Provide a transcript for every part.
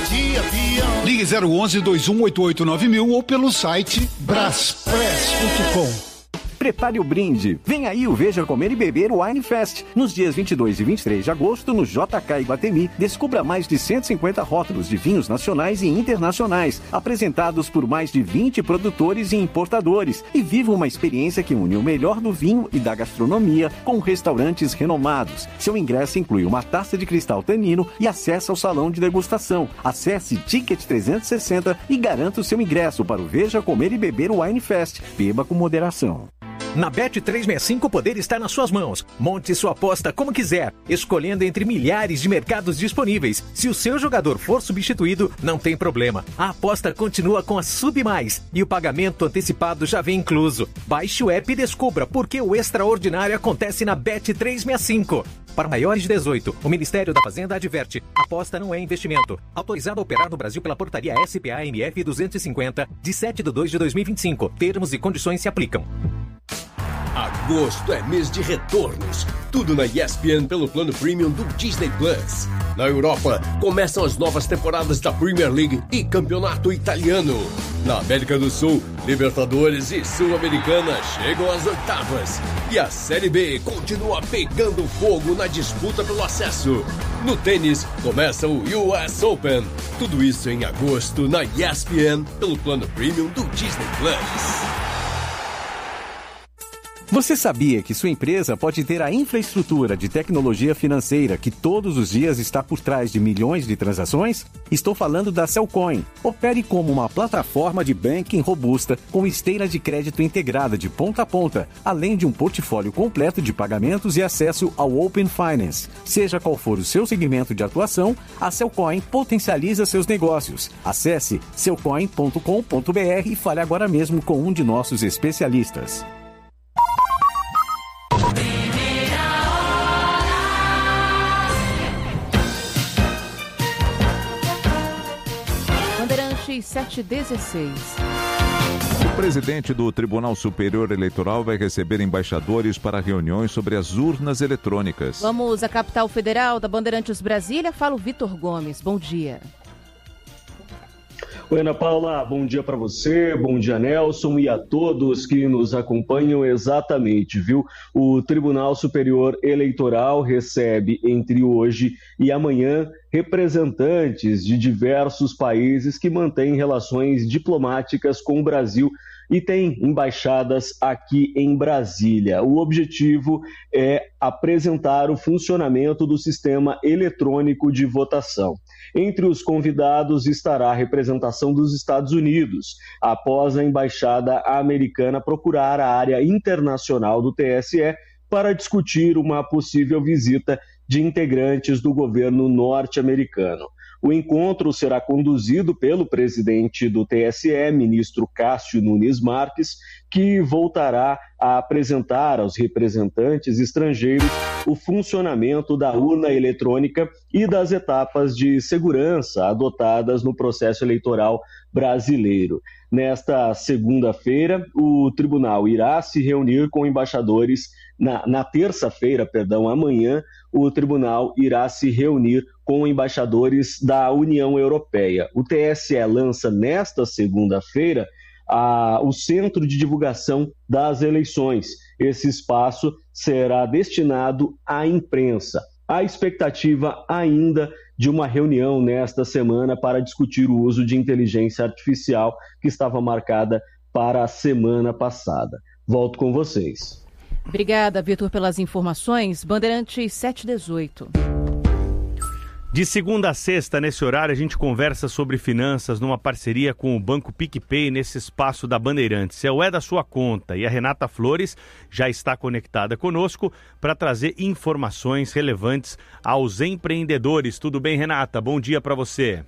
Ligue 011-2188-9000 ou pelo site braspress.com. Prepare o brinde. Vem aí o Veja Comer e Beber Wine Fest. Nos dias 22 e 23 de agosto, no JK Iguatemi, descubra mais de 150 rótulos de vinhos nacionais e internacionais, apresentados por mais de 20 produtores e importadores. E viva uma experiência que une o melhor do vinho e da gastronomia com restaurantes renomados. Seu ingresso inclui uma taça de cristal tanino e acesso ao salão de degustação. Acesse Ticket 360 e garanta o seu ingresso para o Veja Comer e Beber Wine Fest. Beba com moderação. Na Bet365 o poder está nas suas mãos. Monte sua aposta como quiser, escolhendo entre milhares de mercados disponíveis. Se o seu jogador for substituído, não tem problema. A aposta continua com a Sub Mais e o pagamento antecipado já vem incluso. Baixe o app e descubra por que o extraordinário acontece na Bet365. Para maiores de 18, o Ministério da Fazenda adverte: aposta não é investimento. Autorizado a operar no Brasil pela portaria SPA-MF 250, de 7/2/2025. Termos e condições se aplicam. Agosto é mês de retornos. Tudo na ESPN pelo plano Premium do Disney Plus. Na Europa, começam as novas temporadas da Premier League e Campeonato Italiano. Na América do Sul, Libertadores e Sul-Americana chegam às oitavas. E a Série B continua pegando fogo na disputa pelo acesso. No tênis, começa o US Open. Tudo isso em agosto na ESPN pelo plano Premium do Disney Plus. Você sabia que sua empresa pode ter a infraestrutura de tecnologia financeira que todos os dias está por trás de milhões de transações? Estou falando da Cellcoin. Opere como uma plataforma de banking robusta com esteira de crédito integrada de ponta a ponta, além de um portfólio completo de pagamentos e acesso ao Open Finance. Seja qual for o seu segmento de atuação, a Cellcoin potencializa seus negócios. Acesse cellcoin.com.br e fale agora mesmo com um de nossos especialistas. Bandeirantes 716. O presidente do Tribunal Superior Eleitoral vai receber embaixadores para reuniões sobre as urnas eletrônicas. Vamos à capital federal da Bandeirantes Brasília. Fala o Vitor Gomes. Bom dia. Oi, Ana Paula, bom dia para você, bom dia, Nelson, e a todos que nos acompanham. Exatamente, viu? O Tribunal Superior Eleitoral recebe entre hoje e amanhã representantes de diversos países que mantêm relações diplomáticas com o Brasil e tem embaixadas aqui em Brasília. O objetivo é apresentar o funcionamento do sistema eletrônico de votação. Entre os convidados estará a representação dos Estados Unidos, após a embaixada americana procurar a área internacional do TSE para discutir uma possível visita de integrantes do governo norte-americano. O encontro será conduzido pelo presidente do TSE, ministro Cássio Nunes Marques, que voltará a apresentar aos representantes estrangeiros o funcionamento da urna eletrônica e das etapas de segurança adotadas no processo eleitoral brasileiro. Nesta segunda-feira, o tribunal irá se reunir com embaixadores. Na terça-feira, amanhã, o tribunal irá se reunir com embaixadores da União Europeia. O TSE lança nesta segunda-feira o Centro de Divulgação das Eleições. Esse espaço será destinado à imprensa. Há expectativa ainda de uma reunião nesta semana para discutir o uso de inteligência artificial que estava marcada para a semana passada. Volto com vocês. Obrigada, Vitor, pelas informações. Bandeirantes 718. De segunda a sexta, nesse horário, a gente conversa sobre finanças numa parceria com o Banco PicPay nesse espaço da Bandeirantes. É o É da Sua Conta. E a Renata Flores já está conectada conosco para trazer informações relevantes aos empreendedores. Tudo bem, Renata? Bom dia para você.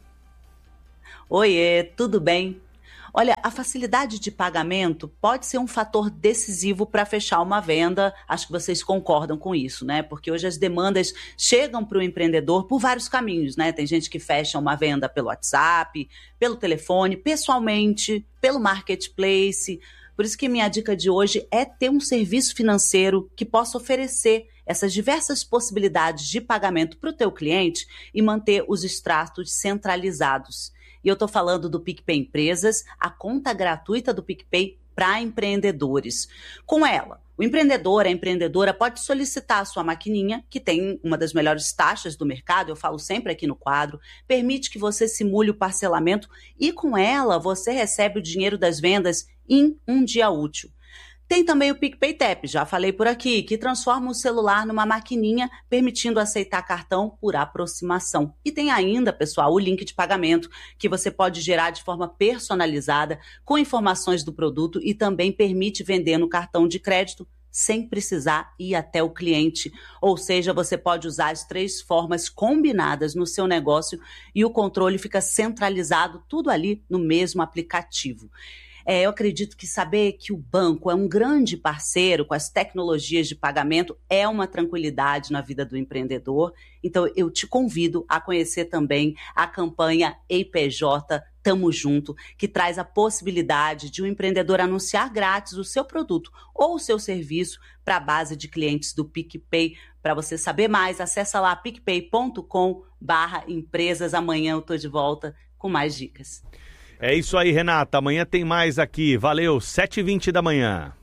Oiê, tudo bem? Olha, a facilidade de pagamento pode ser um fator decisivo para fechar uma venda. Acho que vocês concordam com isso, né? Porque hoje as demandas chegam para o empreendedor por vários caminhos, né? Tem gente que fecha uma venda pelo WhatsApp, pelo telefone, pessoalmente, pelo marketplace. Por isso que minha dica de hoje é ter um serviço financeiro que possa oferecer essas diversas possibilidades de pagamento para o teu cliente e manter os extratos centralizados. E eu estou falando do PicPay Empresas, a conta gratuita do PicPay para empreendedores. Com ela, o empreendedor, a empreendedora pode solicitar a sua maquininha, que tem uma das melhores taxas do mercado, eu falo sempre aqui no quadro, permite que você simule o parcelamento e com ela você recebe o dinheiro das vendas em um dia útil. Tem também o PicPay Tap, já falei por aqui, que transforma o celular numa maquininha, permitindo aceitar cartão por aproximação. E tem ainda, pessoal, o link de pagamento, que você pode gerar de forma personalizada, com informações do produto e também permite vender no cartão de crédito sem precisar ir até o cliente. Ou seja, você pode usar as 3 formas combinadas no seu negócio e o controle fica centralizado, tudo ali no mesmo aplicativo. Eu acredito que saber que o banco é um grande parceiro com as tecnologias de pagamento é uma tranquilidade na vida do empreendedor. Então, eu te convido a conhecer também a campanha EIPJ Tamo Junto, que traz a possibilidade de um empreendedor anunciar grátis o seu produto ou o seu serviço para a base de clientes do PicPay. Para você saber mais, acessa lá picpay.com/empresas. Amanhã eu estou de volta com mais dicas. É isso aí, Renata. Amanhã tem mais aqui. Valeu, 7h20 da manhã.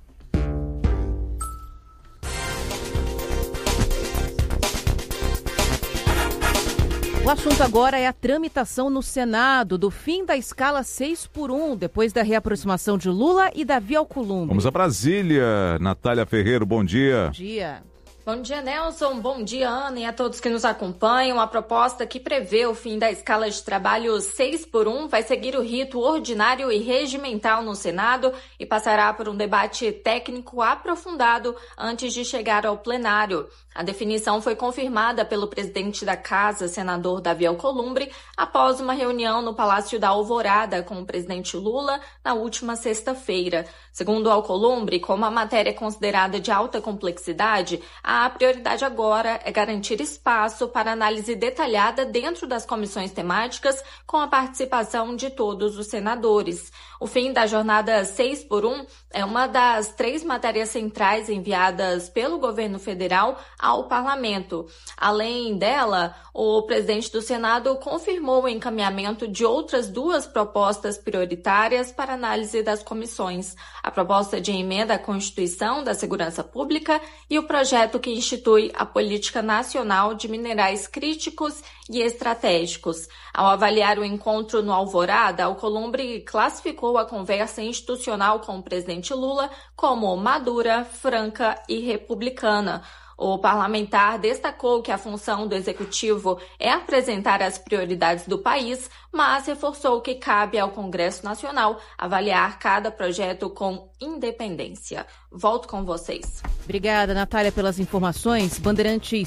O assunto agora é a tramitação no Senado do fim da escala 6x1, depois da reaproximação de Lula e Davi Alcolumbre. Vamos a Brasília. Natália Ferreiro, bom dia. Bom dia. Bom dia, Nelson. Bom dia, Ana, e a todos que nos acompanham. A proposta que prevê o fim da escala de trabalho 6x1 vai seguir o rito ordinário e regimental no Senado e passará por um debate técnico aprofundado antes de chegar ao plenário. A definição foi confirmada pelo presidente da Casa, senador Davi Alcolumbre, após uma reunião no Palácio da Alvorada com o presidente Lula na última sexta-feira. Segundo Alcolumbre, como a matéria é considerada de alta complexidade, a prioridade agora é garantir espaço para análise detalhada dentro das comissões temáticas com a participação de todos os senadores. O fim da jornada 6x1 é uma das 3 matérias centrais enviadas pelo governo federal ao parlamento. Além dela, o presidente do Senado confirmou o encaminhamento de outras 2 propostas prioritárias para análise das comissões: a proposta de emenda à Constituição da Segurança Pública e o projeto que institui a Política Nacional de Minerais Críticos e Estratégicos. Ao avaliar o encontro no Alvorada, Alcolumbre classificou a conversa institucional com o presidente Lula como madura, franca e republicana. O parlamentar destacou que a função do executivo é apresentar as prioridades do país, mas reforçou que cabe ao Congresso Nacional avaliar cada projeto com independência. Volto com vocês. Obrigada, Natália, pelas informações. Bandeirantes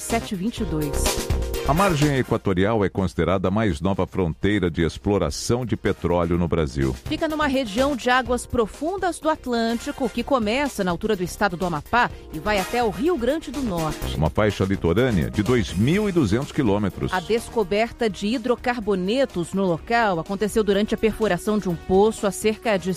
722. A margem equatorial é considerada a mais nova fronteira de exploração de petróleo no Brasil. Fica numa região de águas profundas do Atlântico, que começa na altura do estado do Amapá e vai até o Rio Grande do Norte. Uma faixa litorânea de 2.200 quilômetros. A descoberta de hidrocarbonetos no local aconteceu durante a perfuração de um poço a cerca de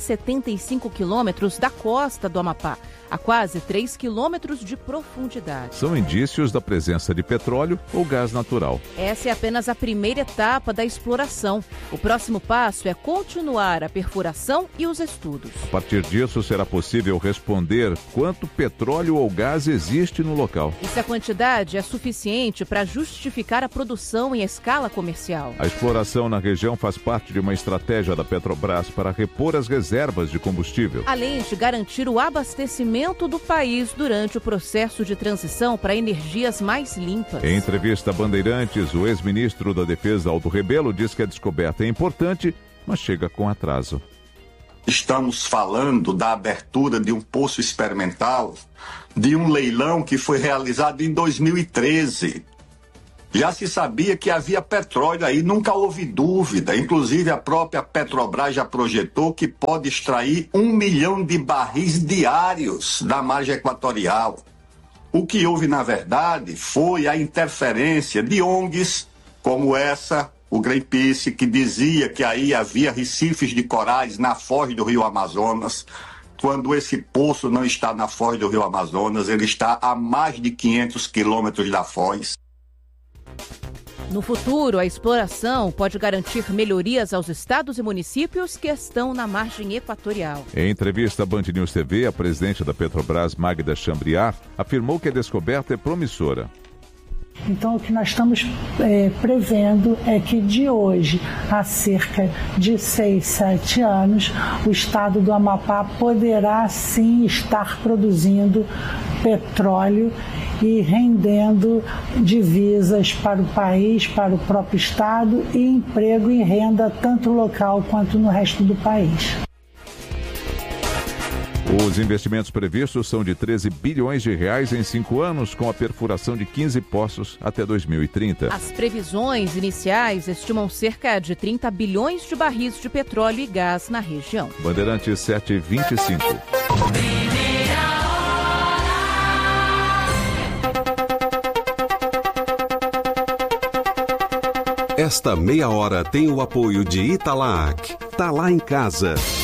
175 quilômetros da costa do Amapá, a quase 3 quilômetros de profundidade. São indícios da presença de petróleo ou gás natural. Essa é apenas a primeira etapa da exploração. O próximo passo é continuar a perfuração e os estudos. A partir disso, será possível responder quanto petróleo ou gás existe no local. E se a quantidade é suficiente para justificar a produção em escala comercial. A exploração na região faz parte de uma estratégia da Petrobras para repor as reservas de combustível. Além de garantir o abastecimento do país durante o processo de transição para energias mais limpas. Em entrevista a Bandeirantes, o ex-ministro da Defesa, Aldo Rebelo, diz que a descoberta é importante, mas chega com atraso. Estamos falando da abertura de um poço experimental, de um leilão que foi realizado em 2013. Já se sabia que havia petróleo aí, nunca houve dúvida. Inclusive, a própria Petrobras já projetou que pode extrair 1 milhão de barris diários da margem equatorial. O que houve, na verdade, foi a interferência de ONGs como essa, o Greenpeace, que dizia que aí havia recifes de corais na foz do rio Amazonas, quando esse poço não está na foz do Rio Amazonas, ele está a mais de 500 quilômetros da foz. No futuro, a exploração pode garantir melhorias aos estados e municípios que estão na margem equatorial. Em entrevista à Band News TV, a presidente da Petrobras, Magda Chambriard, afirmou que a descoberta é promissora. Então, o que nós estamos prevendo é que de hoje a cerca de 6, 7 anos, o estado do Amapá poderá sim estar produzindo petróleo e rendendo divisas para o país, para o próprio estado e emprego e renda tanto local quanto no resto do país. Os investimentos previstos são de 13 bilhões de reais em 5 anos, com a perfuração de 15 poços até 2030. As previsões iniciais estimam cerca de 30 bilhões de barris de petróleo e gás na região. Bandeirantes 7h25. Esta meia hora tem o apoio de Italac. Tá lá em casa.